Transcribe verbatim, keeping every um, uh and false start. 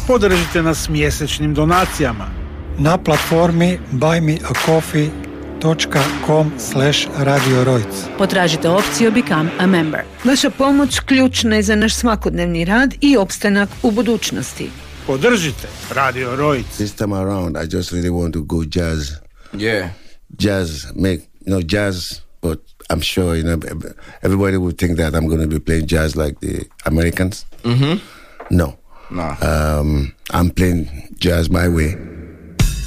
Podržite nas mjesečnim donacijama na platformi buy me a coffee dot com slash radio rojc. Potražite opciju Become a Member. Vaša pomoć ključna je za naš svakodnevni rad i opstanak u budućnosti. Podržite Radio Rojc. This time around, I just really want to go jazz. Yeah. Jazz, make, you know, jazz, but I'm sure, you know, everybody would think that I'm going to be playing jazz like the Americans. Mm-hmm. No. No. Um, I'm playing jazz my way.